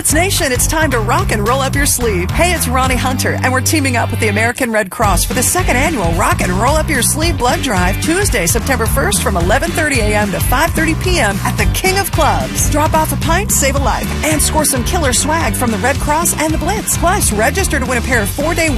Blitz Nation, it's time to rock and roll up your sleeve. Hey, it's Ronnie Hunter, and we're teaming up with the American Red Cross for the second annual Rock and Roll Up Your Sleeve Blood Drive, Tuesday, September 1st from 11:30 a.m. to 5:30 p.m. at the King of Clubs. Drop off a pint, save a life, and score some killer swag from the Red Cross and the Blitz. Plus, register to win a pair of 4-day